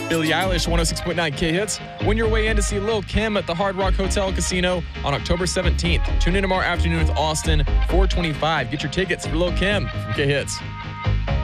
Billie Eilish, 106.9 K-Hits. Win your way in to see Lil' Kim at the Hard Rock Hotel and Casino on October 17th. Tune in tomorrow afternoon with Austin, 4:25. Get your tickets for Lil' Kim from K-Hits.